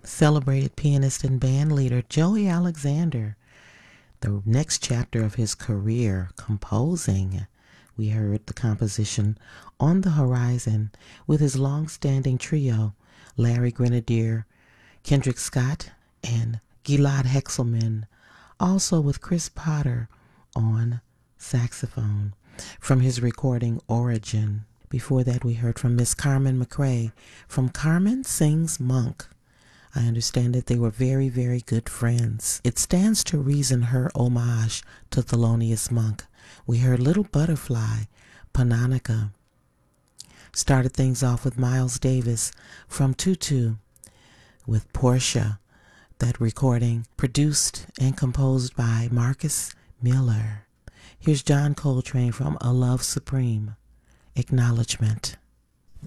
celebrated pianist and band leader Joey Alexander. The next chapter of his career, composing. We heard the composition On the Horizon with his long-standing trio, Larry Grenadier, Kendrick Scott, and Gilad Hexelman, also with Chris Potter on saxophone from his recording Origin. Before that, we heard from Miss Carmen McRae from Carmen Sings Monk. I understand that they were very, very good friends. It stands to reason her homage to Thelonious Monk. We heard Little Butterfly, Panonica. Started things off with Miles Davis from Tutu with Portia. That recording produced and composed by Marcus Miller. Here's John Coltrane from A Love Supreme, Acknowledgement.